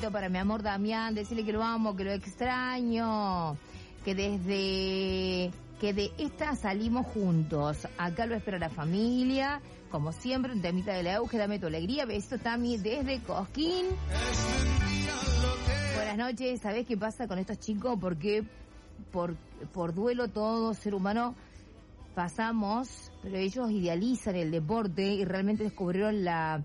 besito para mi amor Damián, decirle que lo amo, que lo extraño, que de esta salimos juntos. Acá lo espera la familia, como siempre, un temita de la Euge, dame tu alegría. Besito, Tami, desde Cosquín. Buenas noches. ¿Sabés qué pasa con estos chicos? Porque por duelo todo ser humano pasamos, pero ellos idealizan el deporte y realmente descubrieron la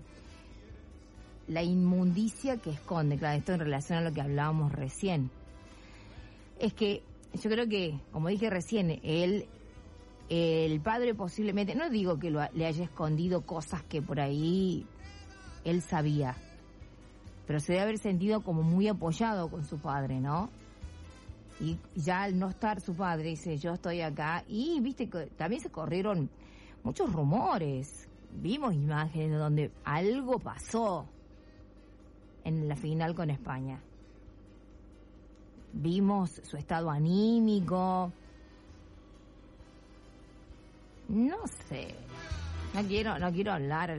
inmundicia que esconde. Claro, esto en relación a lo que hablábamos recién. Es que yo creo que, como dije recién, el padre posiblemente, no digo que le haya escondido cosas que por ahí él sabía, pero se debe haber sentido como muy apoyado con su padre, ¿no? Y ya al no estar su padre, dice, yo estoy acá, y viste que también se corrieron muchos rumores, vimos imágenes donde algo pasó en la final con España. Vimos su estado anímico. No sé. No quiero hablar.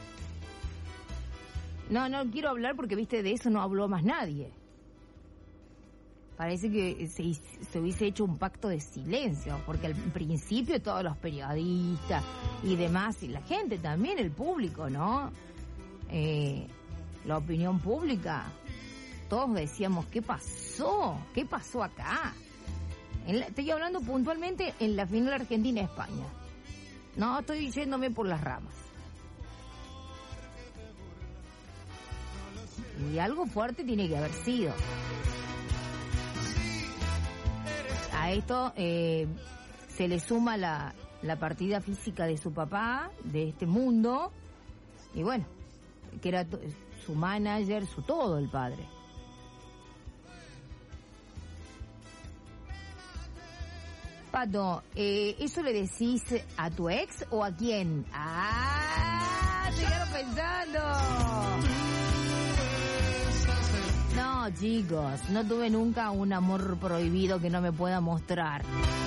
No quiero hablar porque, viste, de eso no habló más nadie. Parece que se hubiese hecho un pacto de silencio, porque al principio todos los periodistas y demás, y la gente también, el público, ¿no? La opinión pública, todos decíamos, ¿qué pasó? ¿Qué pasó acá? Estoy hablando puntualmente en la final Argentina-España. No, estoy yéndome por las ramas. Y algo fuerte tiene que haber sido. A esto se le suma la partida física de su papá, de este mundo, y bueno, que era su manager, su todo, el padre. Pato, ¿eso le decís a tu ex o a quién? ¡Ah! ¡Te quedaron pensando! No, chicos, no tuve nunca un amor prohibido que no me pueda mostrar.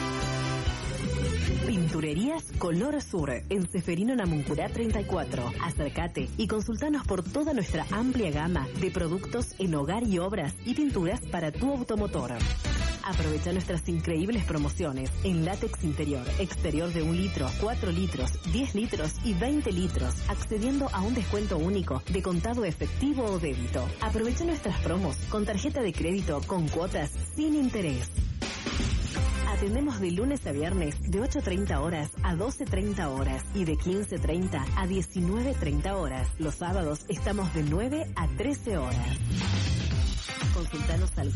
Pinturerías Color Sur, en Ceferino Namuncurá 34. Acércate y consultanos por toda nuestra amplia gama de productos en hogar y obras y pinturas para tu automotor. Aprovecha nuestras increíbles promociones en látex interior, exterior de 1 litro, 4 litros, 10 litros y 20 litros, accediendo a un descuento único de contado efectivo o débito. Aprovecha nuestras promos con tarjeta de crédito con cuotas sin interés. Atendemos de lunes a viernes de 8:30 horas a 12:30 horas y de 15:30 a 19:30 horas. Los sábados estamos de 9 a 13 horas. Consultanos al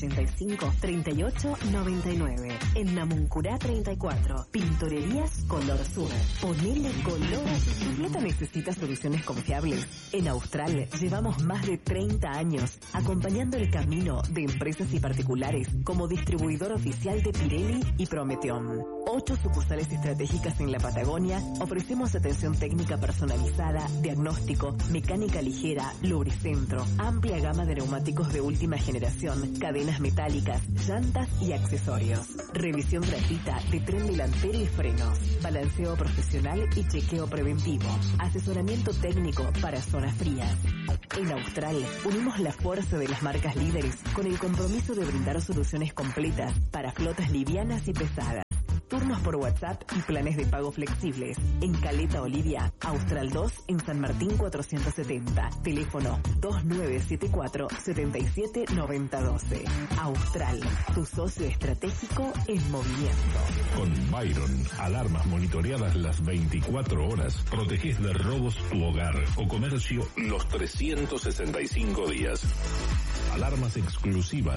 485-3899. En Namuncurá 34. Pinturerías Color Sur. Ponele color. Tu flota necesita soluciones confiables. En Austral llevamos más de 30 años acompañando el camino de empresas y particulares como distribuidor oficial de Pirelli y Prometeon. 8 sucursales estratégicas en la Patagonia. Ofrecemos atención técnica personalizada, diagnóstico, mecánica ligera, lubricentro, amplia gama de neumáticos de última generación, cadenas metálicas, llantas y accesorios. Revisión gratuita de tren delantero y frenos, balanceo profesional y chequeo preventivo. Asesoramiento técnico para zonas frías. En Austral unimos la fuerza de las marcas líderes con el compromiso de brindar soluciones completas para flotas livianas y pesadas. Turnos por WhatsApp y planes de pago flexibles. En Caleta Olivia, Austral 2, en San Martín 470. Teléfono 2974-779012. Austral, tu socio estratégico en movimiento. Con Byron, alarmas monitoreadas las 24 horas. Protegés de robos tu hogar o comercio los 365 días. Alarmas exclusivas